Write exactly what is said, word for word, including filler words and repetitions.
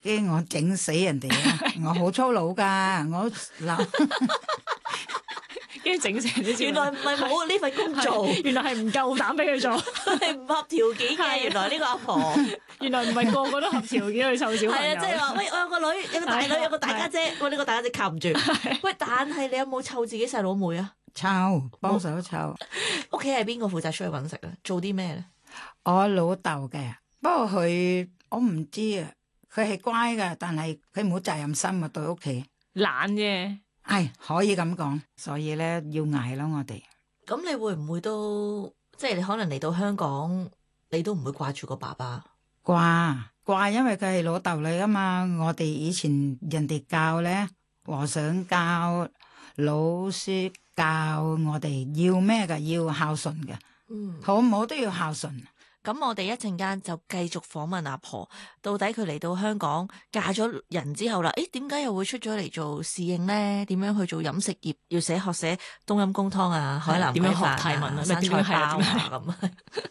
驚我整死人哋啊！我好粗魯噶，我嗱。 跟住整成啲， 原來唔係冇呢份工做， 原來係唔夠膽俾佢做， 係唔合條件嘅。原來呢個阿婆， 原來唔係個個都合條件去湊小朋友。 係啊，即係話喂，我有個女，有個大女，有個大家姐，喂，呢個大家姐靠唔住。喂，但係你有冇湊自己細佬妹啊？ 湊，幫手湊。 屋企係邊個負責出去揾食啊？做啲咩咧？ 我老豆嘅，不過佢我唔知啊，佢係乖噶，但係佢冇責任心啊，對屋企懶啫。 係可以咁講，所以咧要捱咯，我哋。 咁你會唔會都即係你可能嚟到香港，你都唔會掛住個爸爸？ 掛掛，因為佢係老豆嚟噶嘛。我哋以前人哋教咧，和尚教、老師教我哋要咩噶？要孝順嘅。 嗯， 好唔好都要孝順。 咁我哋一陣間就繼續訪問阿婆，到底佢嚟到香港嫁咗人之後啦，誒，點解又會出咗嚟做侍應咧？點樣去做飲食業？要寫學寫冬陰功湯啊，海南點樣學雞飯啊泰文啊， 生菜包啊點樣係啊咁。